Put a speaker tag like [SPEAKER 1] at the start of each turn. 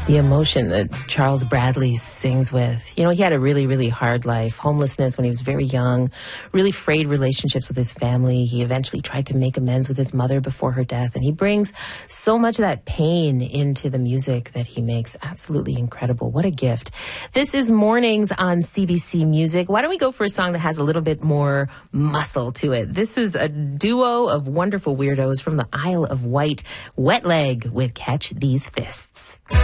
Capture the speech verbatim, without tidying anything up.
[SPEAKER 1] The emotion that Charles Bradley sings with. You know, he had a really, really hard life. Homelessness when he was very young, really frayed relationships with his family. He eventually tried to make amends with his mother before her death. And he brings so much of that pain into the music that he makes. Absolutely incredible. What a gift. This is Mornings on C B C Music. Why don't we go for a song that has a little bit more muscle to it? This is a duo of wonderful weirdos from the Isle of Wight, Wet Leg with Catch These Fists.